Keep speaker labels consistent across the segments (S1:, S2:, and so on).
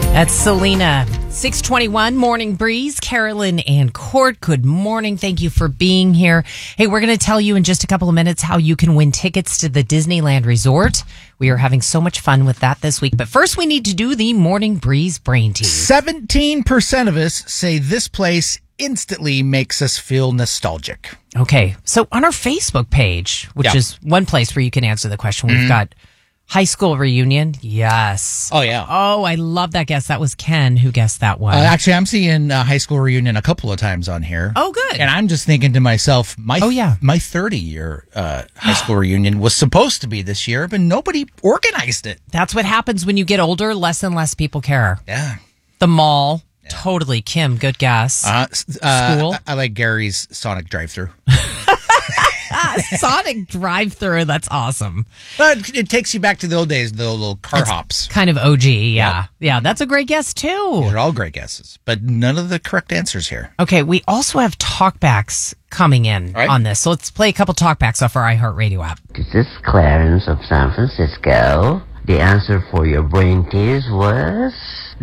S1: That's Selena. 621 Morning Breeze. Carolyn and Court, good morning. Thank you for being here. Hey, we're going to tell you in just a couple of minutes how you can win tickets to the Disneyland Resort. We are having so much fun with that this week. But first, we need to do the Morning Breeze Brain Tease.
S2: 17% of us say this place instantly makes us feel nostalgic.
S1: Okay, so on our Facebook page, which is one place where you can answer the question, we've got high school reunion. Yes.
S2: Oh, yeah.
S1: Oh, I love that guess. That was Ken who guessed that one.
S2: Actually, I'm seeing high school reunion a couple of times on here.
S1: Oh, good.
S2: And I'm just thinking to myself, my 30-year high school reunion was supposed to be this year, but nobody organized it.
S1: That's what happens when you get older. Less and less people care.
S2: Yeah.
S1: The mall. Yeah. Totally. Kim, good guess. School.
S2: I like Gary's Sonic drive-thru.
S1: Sonic drive-thru. That's awesome.
S2: But it takes you back to the old days, the little car hops.
S1: Kind of OG, yeah. Yeah, that's a great guess, too.
S2: They're all great guesses, but none of the correct answers here.
S1: Okay, we also have talkbacks coming in on this. So let's play a couple talkbacks off our iHeartRadio app.
S3: This is Clarence of San Francisco. The answer for your brain tease was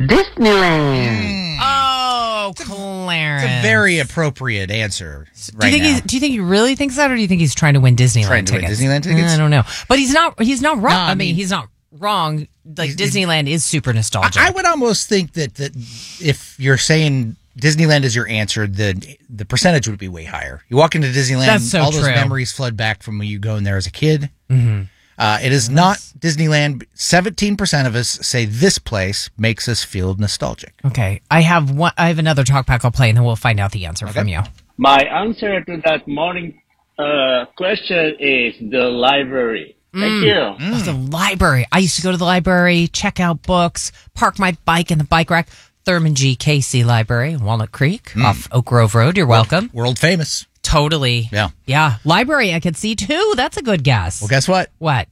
S3: Disneyland.
S1: Oh, Clarence.
S2: It's a very appropriate answer right now.
S1: Do you think he really thinks that, or do you think he's trying to win Disneyland tickets?
S2: Win Disneyland tickets?
S1: I don't know. But he's not wrong. No, I mean, he's not wrong. Like, Disneyland is super nostalgic.
S2: I would almost think that if you're saying Disneyland is your answer, the percentage would be way higher. You walk into Disneyland,
S1: That's so
S2: all those
S1: true.
S2: memories flood back from when you go in there as a kid. Mm-hmm. It is not Disneyland. 17% of us say this place makes us feel nostalgic.
S1: Okay. I have another talkback I'll play, and then we'll find out the answer from you.
S4: My answer to that morning question is the library. Thank you.
S1: Oh, the library. I used to go to the library, check out books, park my bike in the bike rack. Thurman G. Casey Library in Walnut Creek off Oak Grove Road. You're welcome.
S2: World famous.
S1: Totally.
S2: Yeah.
S1: Yeah. Library I could see too. That's a good guess.
S2: Well, guess what?
S1: What?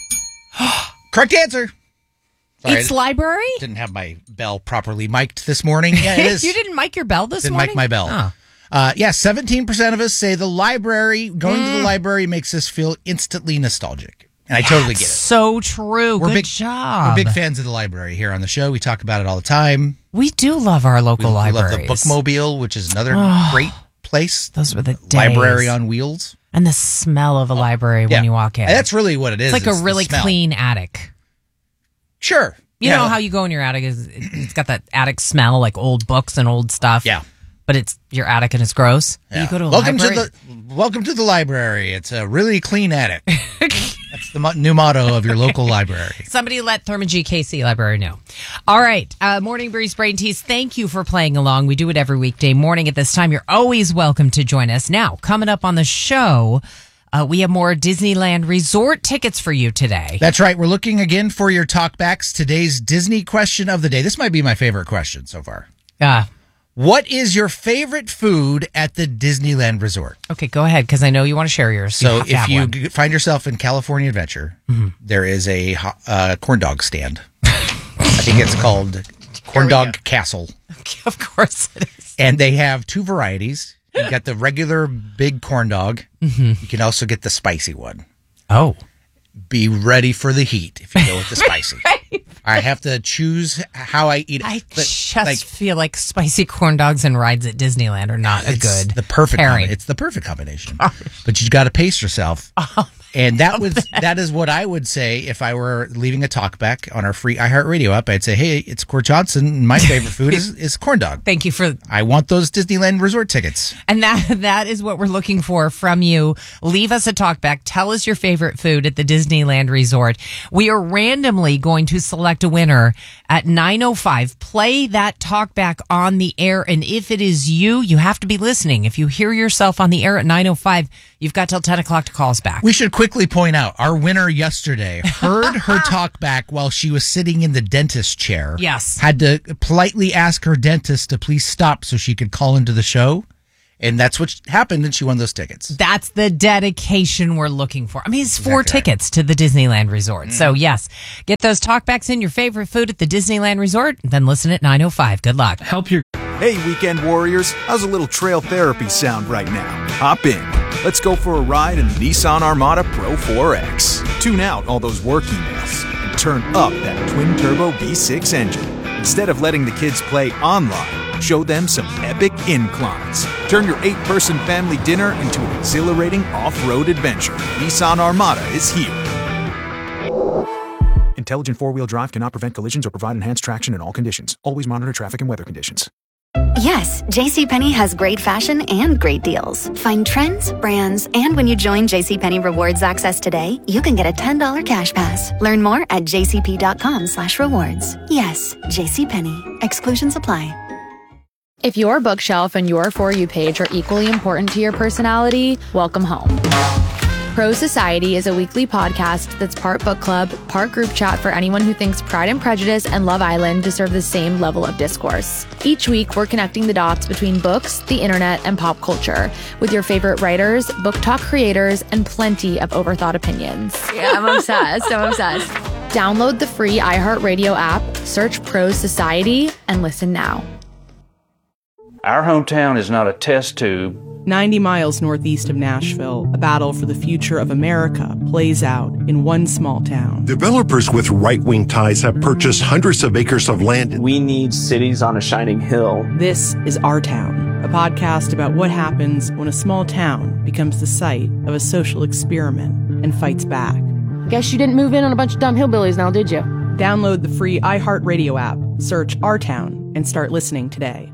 S2: Correct answer. Sorry,
S1: It's library?
S2: Didn't have my bell properly mic'd this morning. Yeah, it is.
S1: You didn't mic your bell this morning?
S2: Didn't mic my bell.
S1: Oh.
S2: 17% of us say the library, going to the library makes us feel instantly nostalgic. And I totally get it.
S1: So true. Good job.
S2: We're big fans of the library here on the show. We talk about it all the time.
S1: We do love our local libraries.
S2: We love the Bookmobile, which is another great place.
S1: Those were the days.
S2: Library on wheels.
S1: And the smell of a library when you walk in.
S2: And that's really what it is.
S1: It's like a really clean attic.
S2: Sure.
S1: You know how you go in your attic, it's got that attic smell, like old books and old stuff.
S2: Yeah.
S1: But it's your attic and it's gross. Yeah. You go to a library.
S2: Welcome to the library. It's a really clean attic. That's the new motto of your local library.
S1: Somebody let Thurman G. Casey Library know. All right. Morning Breeze Brain Tease, thank you for playing along. We do it every weekday morning at this time. You're always welcome to join us. Now, coming up on the show, we have more Disneyland Resort tickets for you today.
S2: That's right. We're looking again for your talkbacks. Today's Disney question of the day. This might be my favorite question so far. What is your favorite food at the Disneyland Resort?
S1: Okay, go ahead, because I know you want to share yours.
S2: So if you find yourself in California Adventure, there is a corn dog stand. I think it's called Corn Dog Castle.
S1: Of course it is.
S2: And they have two varieties. You've got the regular big corn dog. You can also get the spicy one.
S1: Oh.
S2: Be ready for the heat if you go with the spicy. I have to choose how I eat it.
S1: I just feel like spicy corn dogs and rides at Disneyland are not a good
S2: the perfect
S1: pairing.
S2: It's the perfect combination. But you got to pace yourself. And that is what I would say if I were leaving a talkback on our free iHeartRadio app. I'd say, hey, it's Court Johnson, and my favorite food is corn dog.
S1: Thank you for...
S2: I want those Disneyland Resort tickets.
S1: And that is what we're looking for from you. Leave us a talkback. Tell us your favorite food at the Disneyland Resort. We are randomly going to select a winner at 9:05. Play that talkback on the air, and if it is you, you have to be listening. If you hear yourself on the air at 9:05, you've got till 10 o'clock to call us back.
S2: We should quickly point out, our winner yesterday heard her talk back while she was sitting in the dentist chair.
S1: Yes.
S2: Had to politely ask her dentist to please stop so she could call into the show. And that's what happened, and she won those tickets.
S1: That's the dedication we're looking for. I mean, it's four tickets to the Disneyland Resort. So, yes, get those talkbacks in, your favorite food at the Disneyland Resort, then listen at 9:05. Good luck.
S5: Hey, weekend warriors, how's a little trail therapy sound right now? Hop in. Let's go for a ride in the Nissan Armada Pro 4X. Tune out all those work emails and turn up that twin-turbo V6 engine. Instead of letting the kids play online, show them some epic inclines. Turn your 8-person family dinner into an exhilarating off-road adventure. Nissan Armada is here. Intelligent four-wheel drive cannot prevent collisions or provide enhanced traction in all conditions. Always monitor traffic and weather conditions.
S6: Yes, JCPenney has great fashion and great deals. Find trends, brands, and when you join JCPenney Rewards Access today, you can get a $10 cash pass. Learn more at jcp.com/rewards. Yes, JCPenney. Exclusions apply.
S7: If your bookshelf and your For You page are equally important to your personality, welcome home. Pro Society is a weekly podcast that's part book club, part group chat for anyone who thinks Pride and Prejudice and Love Island deserve the same level of discourse. Each week, we're connecting the dots between books, the internet, and pop culture with your favorite writers, book talk creators, and plenty of overthought opinions. Yeah, I'm obsessed. Download the free iHeartRadio app, search Pro Society, and listen now.
S8: Our hometown is not a test tube.
S9: 90 miles northeast of Nashville, a battle for the future of America plays out in one small town.
S10: Developers with right-wing ties have purchased hundreds of acres of land.
S11: We need cities on a shining hill.
S9: This is Our Town, a podcast about what happens when a small town becomes the site of a social experiment and fights back.
S12: Guess you didn't move in on a bunch of dumb hillbillies now, did you?
S9: Download the free iHeartRadio app, search Our Town, and start listening today.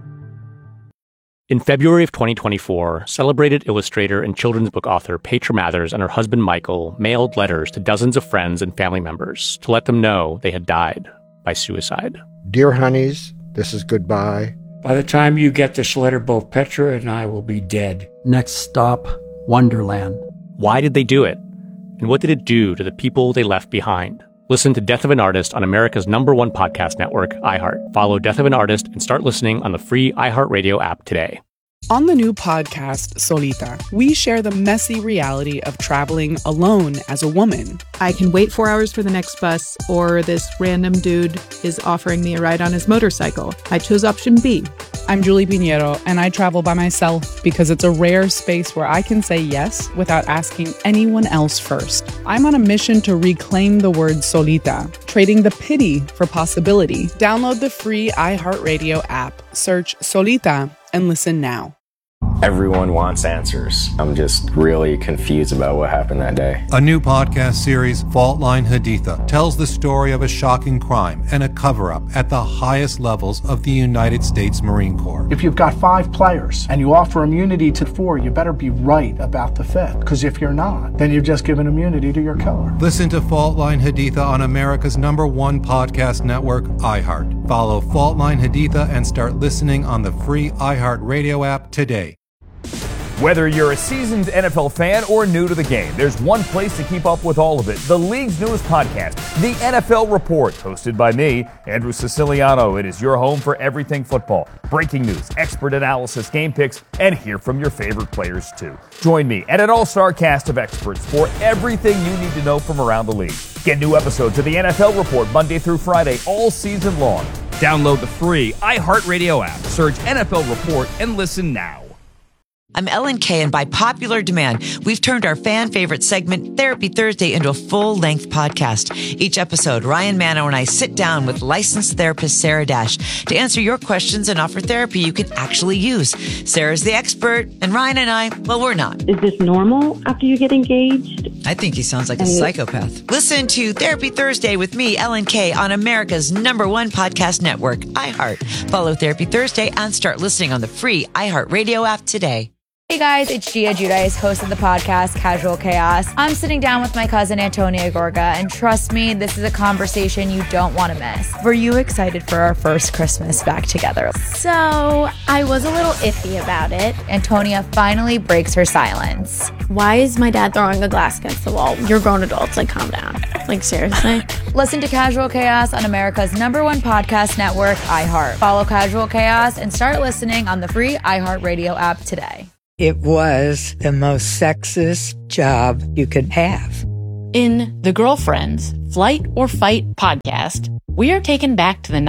S13: In February of 2024, celebrated illustrator and children's book author Petra Mathers and her husband Michael mailed letters to dozens of friends and family members to let them know they had died by suicide.
S14: Dear honeys, this is goodbye.
S15: By the time you get this letter, both Petra and I will be dead.
S16: Next stop, Wonderland.
S13: Why did they do it? And what did it do to the people they left behind? Listen to Death of an Artist on America's #1 podcast network, iHeart. Follow Death of an Artist and start listening on the free iHeartRadio app today.
S17: On the new podcast, Solita, we share the messy reality of traveling alone as a woman.
S18: I can wait 4 hours for the next bus, or this random dude is offering me a ride on his motorcycle. I chose option B.
S17: I'm Julie Pinheiro, and I travel by myself because it's a rare space where I can say yes without asking anyone else first. I'm on a mission to reclaim the word solita, trading the pity for possibility. Download the free iHeartRadio app, search Solita, and listen now.
S19: Everyone wants answers. I'm just really confused about what happened that day.
S20: A new podcast series, Fault Line Haditha, tells the story of a shocking crime and a cover-up at the highest levels of the United States Marine Corps.
S21: If you've got 5 players and you offer immunity to 4, you better be right about the 5th. Because if you're not, then you've just given immunity to your killer.
S20: Listen to Fault Line Haditha on America's #1 podcast network, iHeart. Follow Fault Line Haditha and start listening on the free iHeartRadio app today.
S22: Whether you're a seasoned NFL fan or new to the game, there's one place to keep up with all of it. The league's newest podcast, The NFL Report, hosted by me, Andrew Siciliano. It is your home for everything football. Breaking news, expert analysis, game picks, and hear from your favorite players too. Join me and an all-star cast of experts for everything you need to know from around the league. Get new episodes of The NFL Report Monday through Friday all season long. Download the free iHeartRadio app, search NFL Report, and listen now.
S23: I'm Ellen Kay, and by popular demand, we've turned our fan favorite segment, Therapy Thursday, into a full-length podcast. Each episode, Ryan Mano and I sit down with licensed therapist Sarah Dash to answer your questions and offer therapy you can actually use. Sarah's the expert, and Ryan and I, well, we're not.
S24: Is this normal after you get engaged?
S23: I think he sounds like a psychopath. Listen to Therapy Thursday with me, Ellen Kay, on America's #1 podcast network, iHeart. Follow Therapy Thursday and start listening on the free iHeartRadio app today.
S7: Hey guys, it's Gia Giudice, host of the podcast Casual Chaos. I'm sitting down with my cousin Antonia Gorga, and trust me, this is a conversation you don't want to miss. Were you excited for our first Christmas back together?
S25: So, I was a little iffy about it.
S7: Antonia finally breaks her silence.
S25: Why is my dad throwing a glass against the wall? You're grown adults, like calm down. Like seriously?
S7: Listen to Casual Chaos on America's #1 podcast network, iHeart. Follow Casual Chaos and start listening on the free iHeartRadio app today.
S26: It was the most sexist job you could have.
S27: In The Girlfriends, Flight or Fight podcast, we are taken back to the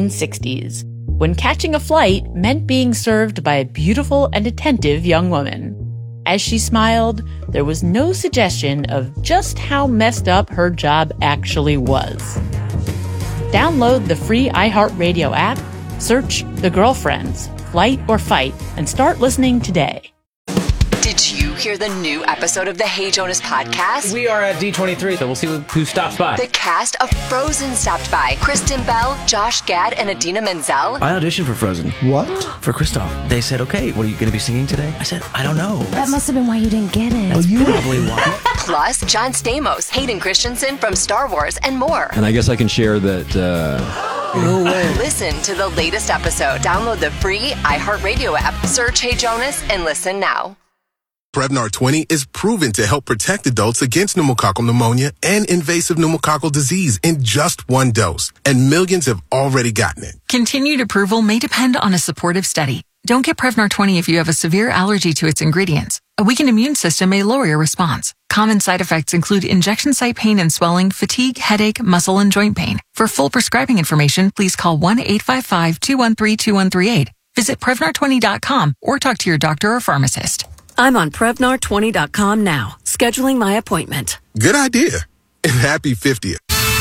S27: 1960s, when catching a flight meant being served by a beautiful and attentive young woman. As she smiled, there was no suggestion of just how messed up her job actually was. Download the free iHeartRadio app, search The Girlfriends, Flight or Fight, and start listening today.
S1: Did you hear the new episode of the Hey Jonas podcast?
S2: We are at D23, so we'll see who stops by.
S1: The cast of Frozen stopped by. Kristen Bell, Josh Gad, and Idina Menzel.
S3: I auditioned for Frozen.
S14: What?
S3: For Kristoff. They said, okay, what are you going to be singing today? I said, I don't know.
S25: That must have been why you didn't get it.
S3: That's probably why.
S1: Plus, John Stamos, Hayden Christensen from Star Wars, and more.
S4: And I guess I can share that...
S1: No way. Listen to the latest episode. Download the free iHeartRadio app. Search Hey Jonas and listen now.
S5: Prevnar 20 is proven to help protect adults against pneumococcal pneumonia and invasive pneumococcal disease in just one dose. And millions have already gotten it.
S6: Continued approval may depend on a supportive study. Don't get Prevnar 20 if you have a severe allergy to its ingredients. A weakened immune system may lower your response. Common side effects include injection site pain and swelling, fatigue, headache, muscle, and joint pain. For full prescribing information, please call 1-855-213-2138. Visit Prevnar20.com or talk to your doctor or pharmacist.
S8: I'm on Prevnar20.com now, scheduling my appointment.
S5: Good idea. And happy 50th.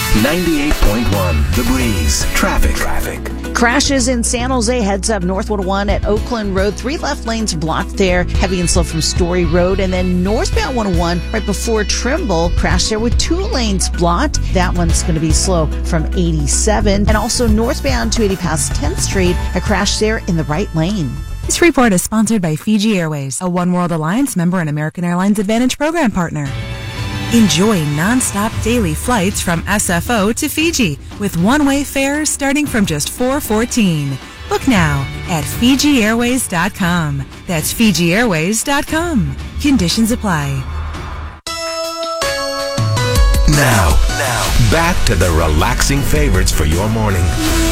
S28: 98.1 The Breeze. Traffic.
S29: Crashes in San Jose. Heads up North 101 at Oakland Road. 3 left lanes blocked there. Heavy and slow from Story Road. And then northbound 101 right before Trimble. Crash there with 2 lanes blocked. That one's going to be slow from 87. And also northbound 280 past 10th Street. A crash there in the right lane.
S30: This report is sponsored by Fiji Airways, a One World Alliance member and American Airlines Advantage program partner. Enjoy non-stop daily flights from SFO to Fiji with one-way fares starting from just $4.14. Book now at FijiAirways.com. That's FijiAirways.com. Conditions apply.
S28: Now, back to the relaxing favorites for your morning.